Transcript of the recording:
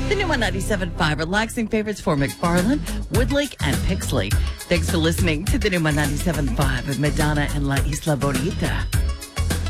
The new 97.5, relaxing favorites for McFarland, Woodlake, and Pixley. Thanks for listening to the new 97.5 with Madonna and La Isla Bonita.